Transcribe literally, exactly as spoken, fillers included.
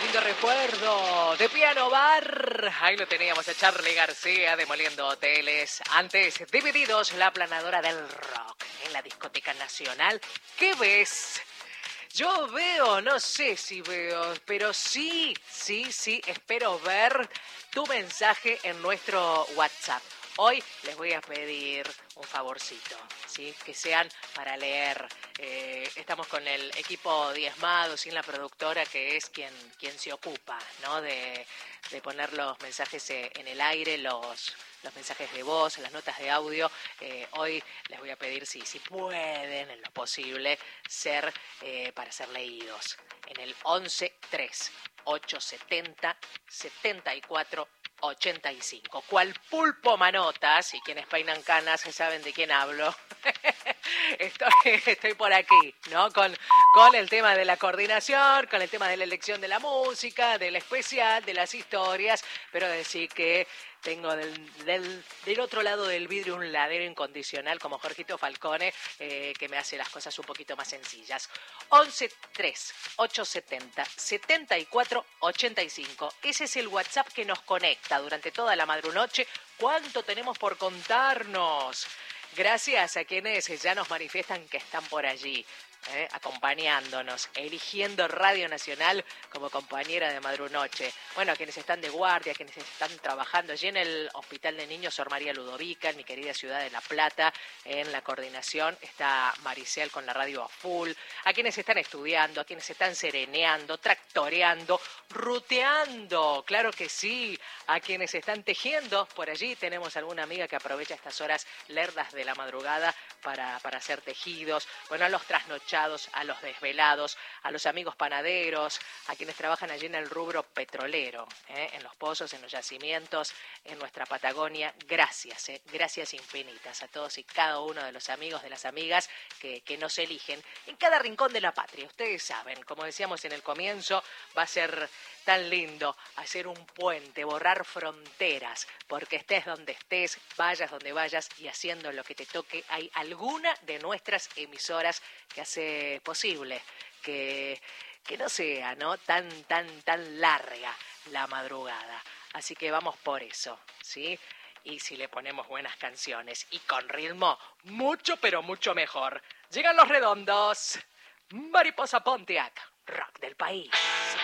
lindo recuerdo de Piano Bar. Ahí lo teníamos a Charly García demoliendo hoteles. Antes, Divididos, la aplanadora del rock en la discoteca nacional. ¿Qué ves? Yo veo, no sé si veo, pero sí, sí, sí, espero ver tu mensaje en nuestro WhatsApp. Hoy les voy a pedir un favorcito, ¿sí? Que sean para leer. Eh, estamos con el equipo diezmado, sin la productora, que es quien, quien se ocupa, ¿no? De, de poner los mensajes en el aire, los, los mensajes de voz, las notas de audio. Eh, hoy les voy a pedir si, si pueden, en lo posible, ser eh, para ser leídos. En el once tres ochocientos setenta setenta y cuatro ochenta y cinco. ¿Cuál pulpo manotas? Y quienes peinan canas saben de quién hablo. Estoy, estoy por aquí, ¿no? Con, con el tema de la coordinación, con el tema de la elección de la música, del especial, de las historias, pero decir que tengo del, del, del otro lado del vidrio un ladero incondicional como Jorgito Falcone, eh, que me hace las cosas un poquito más sencillas. once tres ochocientos setenta setenta y cuatro ochenta y cinco. Ese es el WhatsApp que nos conecta durante toda la madrunoche. ¿Cuánto tenemos por contarnos? Gracias a quienes ya nos manifiestan que están por allí, eh, acompañándonos, eligiendo Radio Nacional como compañera de madrunoche. Bueno, a quienes están de guardia, a quienes están trabajando allí en el Hospital de Niños Sor María Ludovica, en mi querida ciudad de La Plata, en la coordinación está Maricel con la radio a full, a quienes están estudiando, a quienes están sereneando, tractoreando, ruteando, claro que sí, a quienes están tejiendo, por allí tenemos alguna amiga que aprovecha estas horas lerdas de la madrugada para, para hacer tejidos, bueno, a los trasnochados, a los desvelados, a los amigos panaderos, a quienes trabajan allí en el rubro petrolero, ¿eh? En los pozos, en los yacimientos, en nuestra Patagonia. Gracias, ¿eh? Gracias infinitas a todos y cada uno de los amigos, de las amigas que, que nos eligen en cada rincón de la patria. Ustedes saben, como decíamos en el comienzo, va a ser tan lindo hacer un puente, borrar fronteras, porque estés donde estés, vayas donde vayas y haciendo lo que te toque, hay alguna de nuestras emisoras que hace posible que, que no sea, ¿no? tan, tan, tan larga la madrugada. Así que vamos por eso, ¿sí? Y si le ponemos buenas canciones y con ritmo, mucho, pero mucho mejor. Llegan los redondos. Mariposa Pontiac, rock del país.